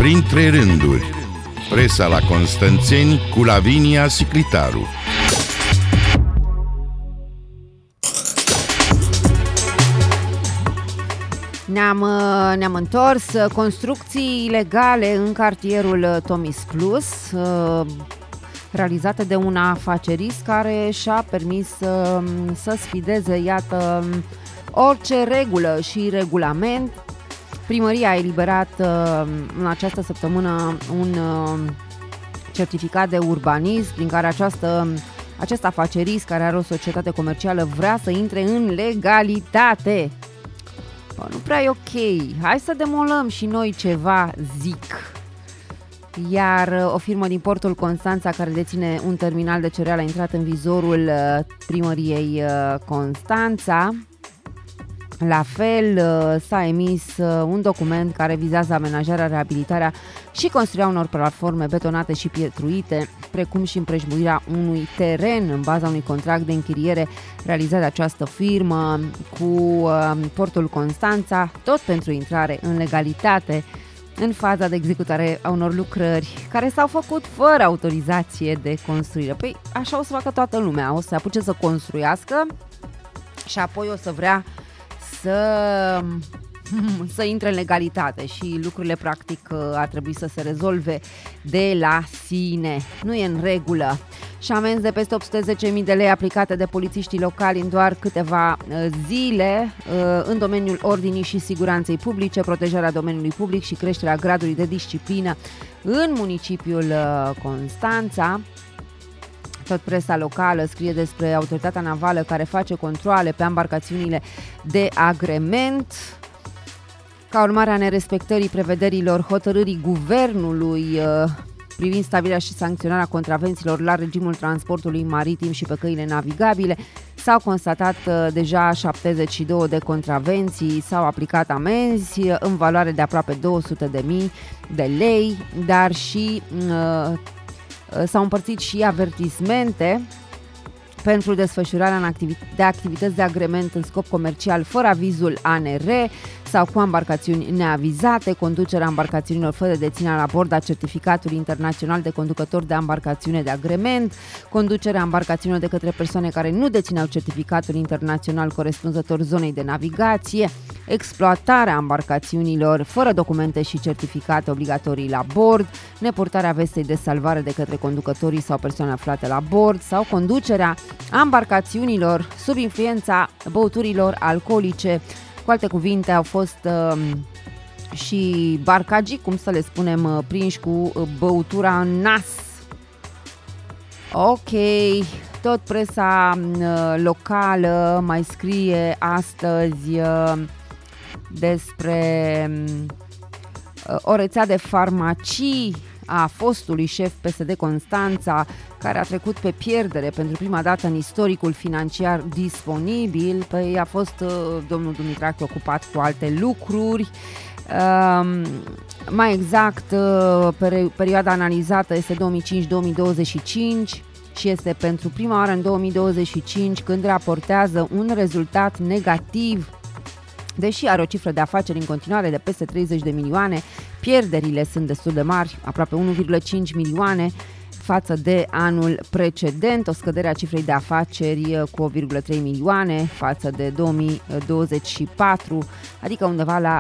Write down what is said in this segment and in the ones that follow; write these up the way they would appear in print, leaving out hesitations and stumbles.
Printre rânduri, presa la Constanțeni cu Lavinia Siclitaru. Ne-am întors. Construcții ilegale în cartierul Tomis Plus, realizate de un afacerist care și-a permis să sfideze, iată, orice regulă și regulament. Primăria a eliberat în această săptămână un certificat de urbanism prin care acest afacerist, care are o societate comercială, vrea să intre în legalitate. Nu prea e ok. Hai să demolăm și noi ceva, zic. Iar o firmă din portul Constanța, care deține un terminal de cereale, a intrat în vizorul primăriei Constanța. La fel, s-a emis un document care vizează amenajarea, reabilitarea și construirea unor platforme betonate și pietruite, precum și împrejmuirea unui teren în baza unui contract de închiriere realizat de această firmă cu portul Constanța, tot pentru intrare în legalitate în faza de executare a unor lucrări care s-au făcut fără autorizație de construire. Păi așa o să facă toată lumea, o să se apuce să construiască și apoi o să vrea să intre în legalitate și lucrurile practic ar trebui să se rezolve de la sine. Nu e în regulă. Și amenzi de peste 810.000 de lei aplicate de polițiștii locali în doar câteva zile în domeniul ordinii și siguranței publice, protejarea domeniului public și creșterea gradului de disciplină în municipiul Constanța. Tot presa locală scrie despre autoritatea navală care face controale pe embarcațiunile de agrement. Ca urmare a nerespectării prevederilor hotărârii guvernului privind stabilirea și sancționarea contravențiilor la regimul transportului maritim și pe căile navigabile, s-au constatat deja 72 de contravenții, s-au aplicat amenzi în valoare de aproape 200.000 de lei, dar și s-au împărțit și avertismente pentru desfășurarea de activități de agrement în scop comercial fără avizul ANR sau cu embarcațiuni neavizate, conducerea embarcațiunilor fără deținerea la bord a certificatului internațional de conducător de embarcațiune de agrement, conducerea embarcațiunilor de către persoane care nu dețineau certificatul internațional corespunzător zonei de navigație, exploatarea embarcațiunilor fără documente și certificate obligatorii la bord, nepurtarea vestei de salvare de către conducătorii sau persoane aflate la bord sau conducerea embarcațiunilor sub influența băuturilor alcoolice. Cu alte cuvinte, au fost și barcagii, cum să le spunem, prinși cu băutura în nas. Ok, tot presa locală mai scrie astăzi despre o rețea de farmacii a fostului șef PSD Constanța, care a trecut pe pierdere pentru prima dată în istoricul financiar disponibil. Păi a fost domnul Dumitrache ocupat cu alte lucruri. Mai exact, perioada analizată este 2005-2025 și este pentru prima oară în 2025 când raportează un rezultat negativ. Deși are o cifră de afaceri în continuare de peste 30 de milioane, pierderile sunt destul de mari, aproape 1,5 milioane față de anul precedent, o scădere a cifrei de afaceri cu 1,3 milioane față de 2024, adică undeva la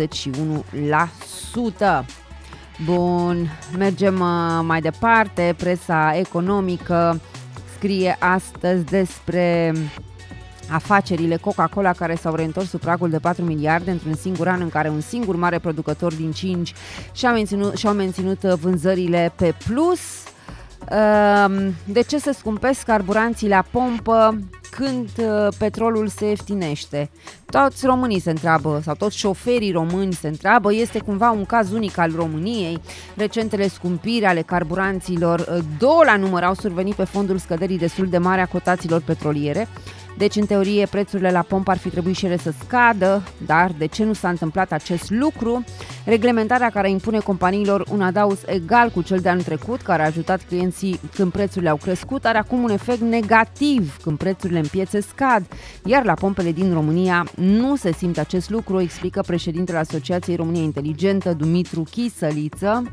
21%. Bun, mergem mai departe. Presa economică scrie astăzi despre afacerile Coca-Cola care s-au reîntors sub pragul de 4 miliarde într-un singur an în care un singur mare producător din 5 și-au menținut vânzările pe plus. De ce se scumpesc carburanții la pompă când petrolul se ieftinește? Toți românii se întreabă, sau toți șoferii români se întreabă. Este cumva un caz unic al României. Recentele scumpiri ale carburanților, două la număr, au survenit pe fondul scăderii destul de mare a cotațiilor petroliere. Deci, în teorie, prețurile la pompă ar fi trebuit și ele să scadă, dar de ce nu s-a întâmplat acest lucru? Reglementarea care impune companiilor un adaos egal cu cel de anul trecut, care a ajutat clienții când prețurile au crescut, are acum un efect negativ când prețurile în piețe scad, iar la pompele din România nu se simte acest lucru, explică președintele Asociației România Inteligentă, Dumitru Chisăliță.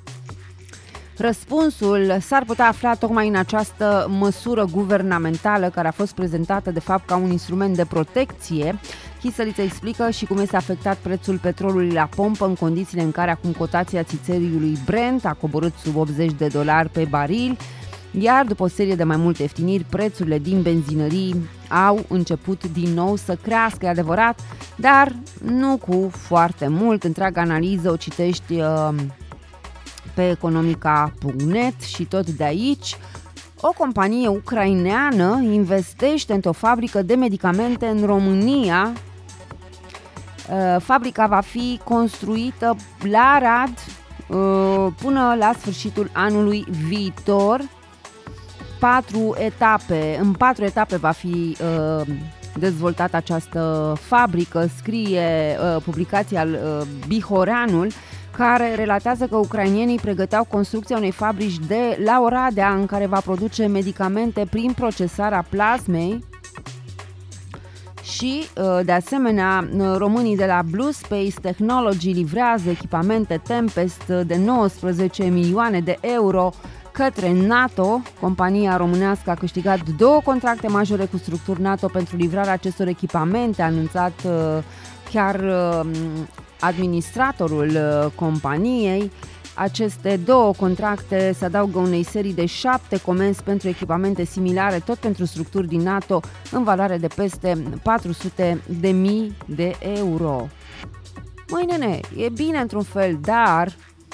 Răspunsul s-ar putea afla tocmai în această măsură guvernamentală care a fost prezentată de fapt ca un instrument de protecție. Chisăliță explică și cum este afectat prețul petrolului la pompă în condițiile în care acum cotația țițeiului Brent a coborât sub $80 pe baril, iar după o serie de mai multe ieftiniri, prețurile din benzinării au început din nou să crească, e adevărat, dar nu cu foarte mult. Întreaga analiză o citești pe economica.net și tot de aici. O companie ucraineană investește într-o fabrică de medicamente în România. Fabrica va fi construită la Arad până la sfârșitul anului viitor. În 4 etape va fi dezvoltată această fabrică, scrie publicația Bihoreanul, care relatează că ucrainienii pregăteau construcția unei fabrici de la Oradea în care va produce medicamente prin procesarea plasmei și, de asemenea, românii de la Blue Space Technology livrează echipamente Tempest de 19 milioane de euro către NATO. Compania românească a câștigat 2 contracte majore cu structuri NATO pentru livrarea acestor echipamente, a anunțat chiar administratorul companiei. Aceste 2 contracte se adaugă unei serii de 7 comenzi pentru echipamente similare, tot pentru structuri din NATO, în valoare de peste 400.000 de euro. Măi, nene, e bine într-un fel, dar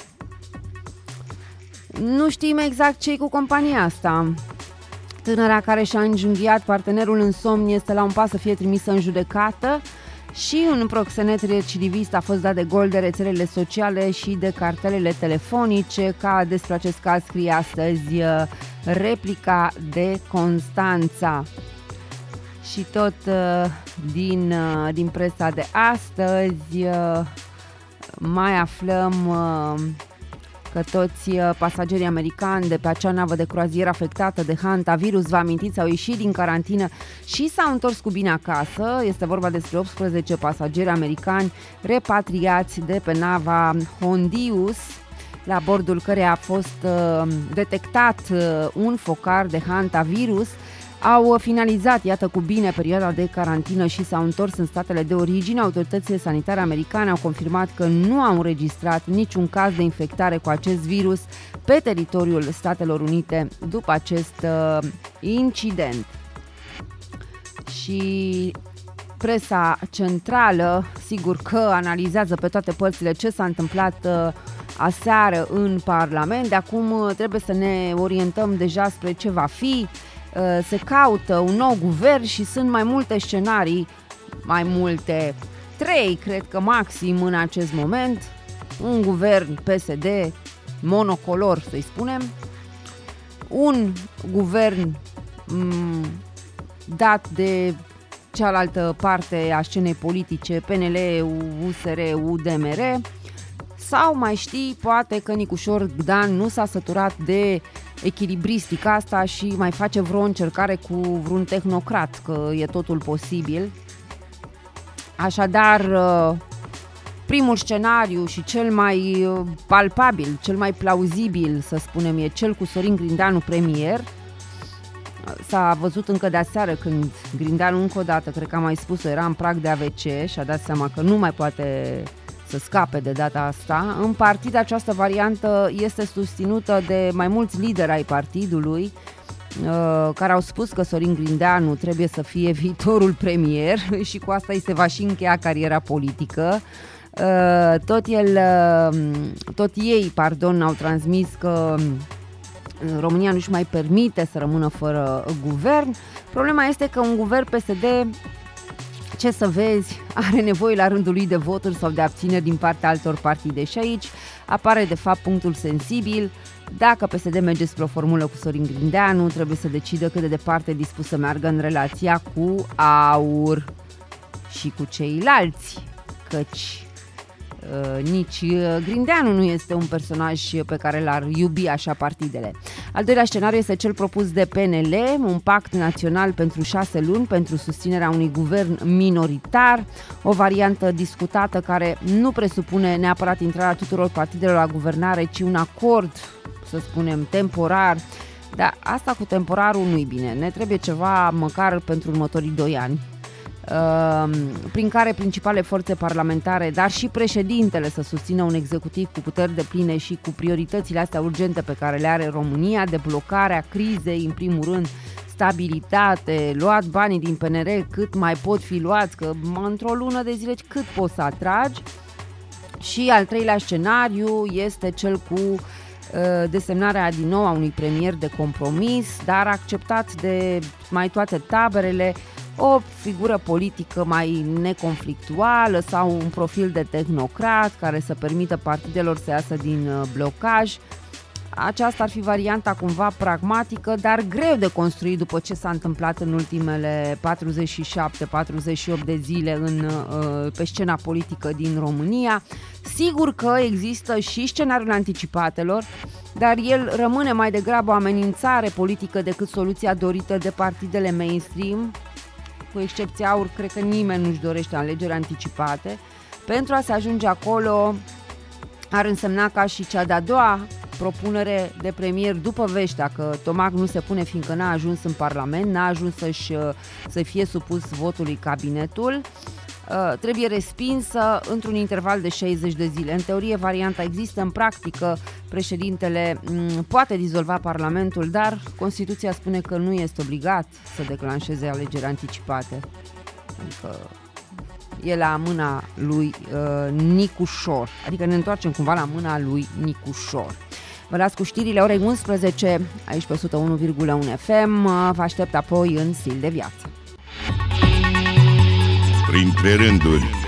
nu știm exact ce-i cu compania asta. Tânăra care și-a înjunghiat partenerul în somn este la un pas să fie trimisă în judecată și un proxenet recidivist a fost dat de gol de rețelele sociale și de cartelele telefonice, ca despre acest caz scrie astăzi Replica de Constanța. Și tot din presa de astăzi mai aflăm că toți pasagerii americani de pe acea navă de croazieră afectată de hantavirus, vă amintiți, au ieșit din carantină și s-au întors cu bine acasă. Este vorba despre 18 pasageri americani repatriați de pe nava Hondius, la bordul căreia a fost detectat un focar de hantavirus. Au finalizat, iată, cu bine perioada de carantină și s-au întors în statele de origine. Autoritățile sanitare americane au confirmat că nu au înregistrat niciun caz de infectare cu acest virus pe teritoriul Statelor Unite după acest incident. Și presa centrală, sigur că analizează pe toate părțile ce s-a întâmplat aseară în Parlament. De acum trebuie să ne orientăm deja spre ce va fi. Se caută un nou guvern și sunt mai multe scenarii, mai multe, 3 cred că maxim în acest moment. Un guvern PSD monocolor, să-i spunem, un guvern dat de cealaltă parte a scenei politice, PNL, USR, UDMR, sau mai știi, poate că Nicușor Dan nu s-a săturat de echilibristica asta și mai face vreo încercare cu vreun tehnocrat, că e totul posibil. Așadar, primul scenariu și cel mai palpabil, cel mai plauzibil, să spunem, e cel cu Sorin Grindeanu premier. S-a văzut încă de aseară când Grindeanu încă o dată, cred că am mai spus-o, era în prag de AVC și a dat seama că nu mai poate să scape de data asta. În partid această variantă este susținută de mai mulți lideri ai partidului care au spus că Sorin Grindeanu trebuie să fie viitorul premier și cu asta îi se va și încheia cariera politică. Tot ei au transmis că România nu-și mai permite să rămână fără guvern. Problema este că un guvern PSD, ce să vezi, are nevoie la rândul lui de voturi sau de abțineri din partea altor partide. Și aici apare de fapt punctul sensibil. Dacă PSD merge spre o formulă cu Sorin Grindeanu, trebuie să decidă cât de departe e dispus să meargă în relația cu AUR și cu ceilalți, căci nici Grindeanu nu este un personaj pe care l-ar iubi așa partidele. Al doilea scenariu este cel propus de PNL, un pact național pentru 6 luni pentru susținerea unui guvern minoritar, o variantă discutată care nu presupune neapărat intrarea tuturor partidelor la guvernare, ci un acord, să spunem, temporar. Dar asta cu temporarul nu-i bine, ne trebuie ceva măcar pentru următorii 2 ani. Prin care principale forțe parlamentare, dar și președintele să susțină un executiv cu puteri depline și cu prioritățile astea urgente pe care le are România, deblocarea crizei, în primul rând, stabilitate, luat banii din PNR cât mai pot fi luați, că într-o lună de zile cât poți să atragi. Și al treilea scenariu este cel cu desemnarea din nou a unui premier de compromis, dar acceptat de mai toate taberele, o figură politică mai neconflictuală sau un profil de tehnocrat care să permită partidelor să iasă din blocaj. Aceasta ar fi varianta cumva pragmatică, dar greu de construit după ce s-a întâmplat în ultimele 47-48 de zile pe scena politică din România. Sigur că există și scenariul anticipatelor, dar el rămâne mai degrabă o amenințare politică decât soluția dorită de partidele mainstream. Cu excepția AUR, cred că nimeni nu-și dorește alegeri anticipate. Pentru a se ajunge acolo ar însemna ca și cea de-a doua propunere de premier după Veștea, că Tomac nu se pune fiindcă n-a ajuns în Parlament, n-a ajuns să fie supus votului cabinetul, trebuie respinsă într-un interval de 60 de zile. În teorie varianta există, în practică președintele poate dizolva Parlamentul, dar Constituția spune că nu este obligat să declanșeze alegeri anticipate. Adică e la mâna lui Nicușor, adică ne întoarcem cumva la mâna lui Nicușor. Vă las cu știrile orei 11 aici pe 101,1 FM, vă aștept apoi în Stil de Viață. Printre rânduri.